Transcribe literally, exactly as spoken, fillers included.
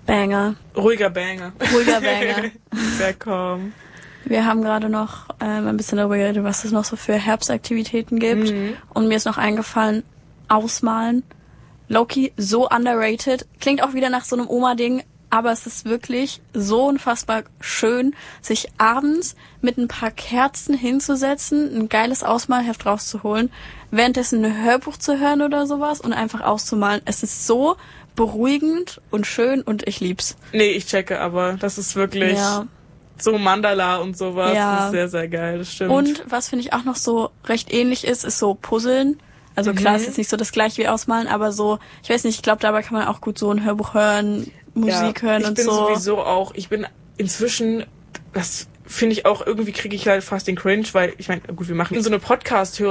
Banger. Ruhiger Banger. Ruhiger Banger. Sehr calm. Wir haben gerade noch ähm, ein bisschen darüber geredet, was es noch so für Herbstaktivitäten gibt. Mhm. Und mir ist noch eingefallen, Ausmalen. Low-key, so underrated. Klingt auch wieder nach so einem Oma-Ding, aber es ist wirklich so unfassbar schön, sich abends mit ein paar Kerzen hinzusetzen, ein geiles Ausmalheft rauszuholen, währenddessen ein Hörbuch zu hören oder sowas und einfach auszumalen. Es ist so beruhigend und schön und ich lieb's. Nee, ich checke, aber das ist wirklich... Ja. So Mandala und sowas, Ja. das ist sehr, sehr geil, das stimmt. Und was finde ich auch noch so recht ähnlich ist, ist so Puzzeln. Also klar, Mhm. ist jetzt nicht so das gleiche wie Ausmalen, aber so, ich weiß nicht, ich glaube, dabei kann man auch gut so ein Hörbuch hören, Musik ja, hören ich und bin so. sowieso auch, ich bin inzwischen, das finde ich auch, irgendwie kriege ich halt fast den Cringe, weil, ich meine, gut, wir machen so eine Podcast